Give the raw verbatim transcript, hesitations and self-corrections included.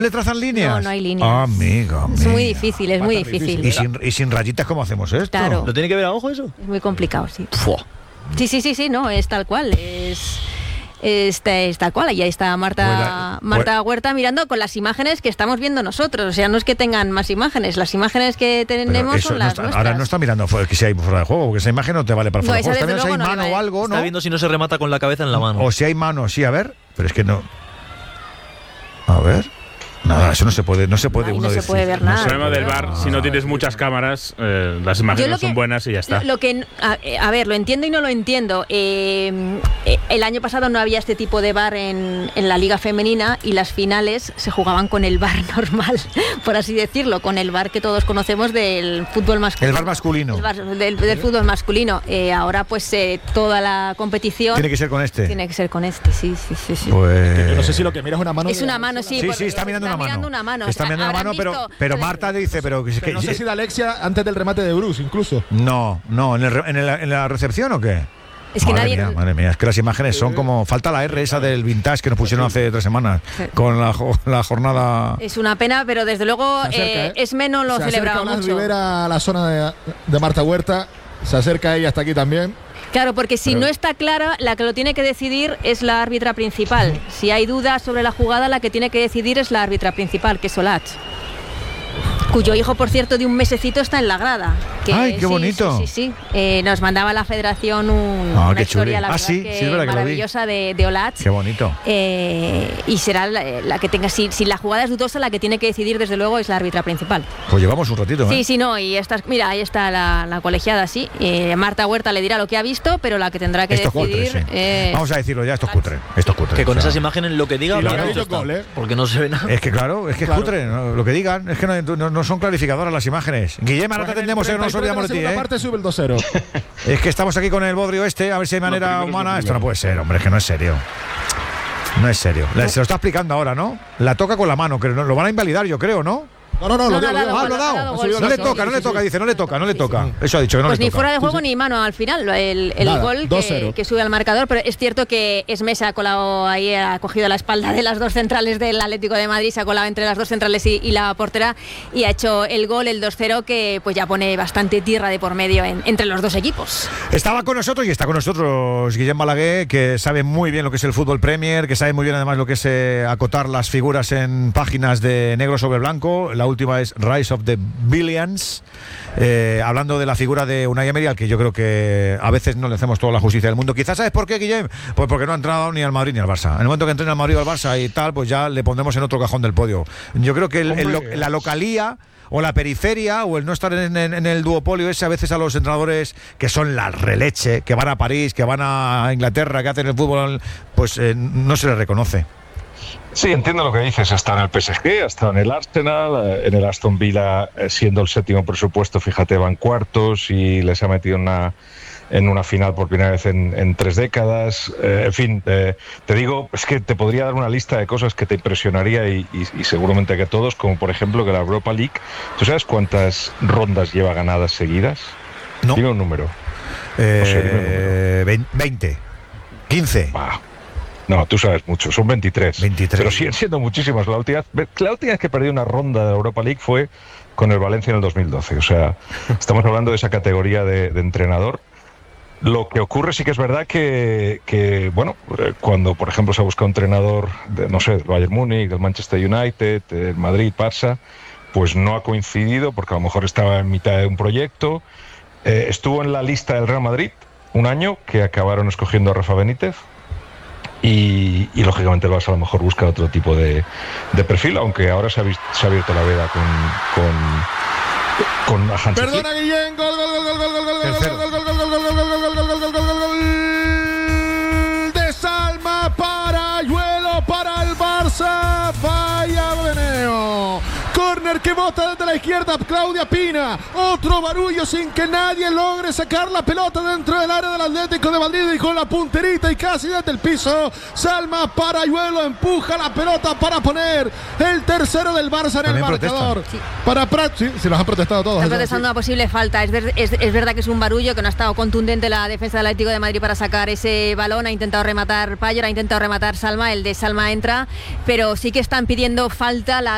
¿Le trazan líneas? No, no hay líneas. Ah, amiga, amiga. Es muy difícil, es muy difícil. ¿Y sin, ¿Y sin rayitas cómo hacemos esto? Claro. ¿Lo tiene que ver a ojo eso? Es muy complicado, sí. Fua. Sí, sí, sí, sí, no, es tal cual. Es, es, es tal cual. Y ahí está Marta, Huela- Marta huela- Huerta mirando con las imágenes que estamos viendo nosotros. O sea, no es que tengan más imágenes. Las imágenes que Pero tenemos eso son no las está- nuestras. ahora no está mirando fuera- que si hay fuera de juego, porque esa imagen no te vale para No, fuera de esa juego. Está desde viendo si hay luego no mano le o vale. algo, Está ¿no? viendo si no se remata con la cabeza en la mano. O si hay mano, sí, a ver. Pero es que no. A ver. Nada, eso no se puede, no se puede Ahí uno no se decir. puede ver No nada. se El problema puede del ver V A R, nada. si no tienes muchas cámaras, eh, las imágenes Yo lo no son que- buenas y ya está. Lo, lo que, a, a ver, lo entiendo y no lo entiendo. Eh, eh, el año pasado no había este tipo de V A R en, en la liga femenina y las finales se jugaban con el V A R normal, por así decirlo, con el V A R que todos conocemos del fútbol masculino. El V A R masculino. El V A R del, del fútbol masculino. Eh, ahora pues eh, toda la competición Tiene que ser con este. tiene que ser con este, sí, sí, sí. sí. Pues. Yo no sé si lo que mira es una mano. Es de- una mano, sí. Sí, porque sí, está mirando está una mano. mirando una mano. Está O sea, mirando una habrán mano, pero, visto- pero Marta dice, pero que, Pero no que- sé si de Alexia antes del remate de Bruce, incluso. No, no, ¿en, el re- en, el- en la recepción o qué? Es que madre nadie. mía, madre mía, es que las imágenes son como. Falta la R esa del vintage que nos pusieron hace tres semanas Sí. con la, jo- la jornada. Es una pena, pero desde luego Se acerca, eh, ¿eh? es menos lo Se acerca celebraba Blas mucho. Rivera a la zona de, de Marta Huerta. Se acerca ella hasta aquí también. Claro, porque si Pero- no está clara, la que lo tiene que decidir es la árbitra principal. Si hay dudas sobre la jugada, la que tiene que decidir es la árbitra principal, que es Solat. Cuyo hijo, por cierto, de un mesecito está en la grada. Que, ¡Ay, qué sí, bonito! Sí, sí, sí. Eh, nos mandaba la federación un- Ah, una qué historia, chuli. la Ah, verdad sí, que sí, es verdad que lo vi. maravillosa de, de Olat. Qué bonito. Eh, y será la, la que tenga, si, si la jugada es dudosa, la que tiene que decidir, desde luego, es la árbitra principal. Pues llevamos un ratito, ¿eh? Sí, sí, no, y estas, mira, ahí está la, la colegiada, sí. Eh, Marta Huerta le dirá lo que ha visto, pero la que tendrá que Esto es cutre, decidir sí. es- Vamos a decirlo ya, esto es cutre. Esto es cutre. Que con o sea, esas imágenes lo que diga, Y lo lo que ha que dicho está. gol, ¿eh? Porque no se ve nada. Es que claro, es que es Claro. cutre, ¿no? Lo que digan, es que no, no- no son clarificadoras las imágenes. Guillem, ahora te atendemos, eh, no nos olvidamos de ti, La ¿eh? parte sube el dos cero. Es que estamos aquí con el bodrio este, a ver si hay manera primero es lo humana. Esto primero. no puede ser, hombre, es que no es serio. No es serio. La- se lo está explicando ahora, ¿no? La toca con la mano, que no- lo van a invalidar, yo creo, ¿no? No, no, no, No, lo no, dio, ha lo dado dio. gol, Ah, lo ha ha dado dado. gol, No sí, le sí, toca, sí, no le sí, toca, sí. dice, no le toca, no le toca. Eso ha dicho, que no Pues le ni toca. fuera de juego ni mano al final, lo- el, el Nada, gol dos que, cero. que sube al marcador, pero es cierto que Esmesa ha colado ahí, ha cogido la espalda de las dos centrales del Atlético de Madrid, se ha colado entre las dos centrales y, y la portera y ha hecho el gol, el dos cero, que pues ya pone bastante tierra de por medio en- entre los dos equipos. Estaba con nosotros y está con nosotros Guillem Balaguer, que sabe muy bien lo que es el fútbol Premier, que sabe muy bien además lo que es eh, acotar las figuras en páginas de negro sobre blanco. La última es Rise of the Billions, eh, hablando de la figura de Unai Emery, al que yo creo que a veces no le hacemos toda la justicia del mundo. Quizás, ¿sabes por qué, Guillem? Pues porque no ha entrado ni al Madrid ni al Barça. En el momento que entre al Madrid o al Barça y tal, pues ya le pondremos en otro cajón del podio. Yo creo que el- el lo- la localía o la periferia o el no estar en, en- en el duopolio ese, a veces a los entrenadores que son la releche, que van a París, que van a Inglaterra, que hacen el fútbol, pues eh, no se les reconoce. Sí, entiendo lo que dices. Está en el P S G, está en el Arsenal, eh, en el Aston Villa, eh, siendo el séptimo presupuesto, fíjate, van cuartos y les ha metido en una, en una final por primera vez en, en tres décadas. Eh, en fin, eh, te digo, es que te podría dar una lista de cosas que te impresionaría y, y, y seguramente que a todos, como por ejemplo que la Europa League, ¿tú sabes cuántas rondas lleva ganadas seguidas? No. Dime un número. Eh, O sea, dime un número. vein- veinte, quince. Bah. No, tú sabes mucho, son veintitrés. veintitrés. Pero siguen siendo muchísimas. La última, la última vez que perdí una ronda de Europa League fue con el Valencia en el dos mil doce. O sea, estamos hablando de esa categoría de, de entrenador. Lo que ocurre sí que es verdad que, que, bueno, eh, cuando por ejemplo se ha buscado un entrenador, de, no sé, del Bayern Múnich, del Manchester United, del Madrid, Barça, pues no ha coincidido porque a lo mejor estaba en mitad de un proyecto. Eh, estuvo en la lista del Real Madrid un año, que acabaron escogiendo a Rafa Benítez. Y, y lógicamente el Barça a lo mejor busca otro tipo de, de perfil, aunque ahora se ha, vis- se ha abierto la veda con con, con Hansi Flick. Perdona, Guillén. Gol, gol, gol, gol, gol, gol, gol, Tercero. gol, gol, gol, gol, gol, gol, gol, gol, gol, gol, gol, gol, gol de Salma para Ayuelo, para el Barça. Vaya Beneo. Córner que bota desde la izquierda Claudia Pina. Otro barullo sin que nadie logre sacar la pelota dentro del área del Atlético de Madrid y con la punterita y casi desde el piso. Salma Parayuelo empuja la pelota para poner el tercero del Barça en el También marcador. protestan. Sí. Para Prat, sí, se los han protestado todos. Está eso protestando sí. una posible falta. Es, ver- es- es verdad que es un barullo, que no ha estado contundente la defensa del Atlético de Madrid para sacar ese balón. Ha intentado rematar Payor, ha intentado rematar Salma. El de Salma entra, pero sí que están pidiendo falta la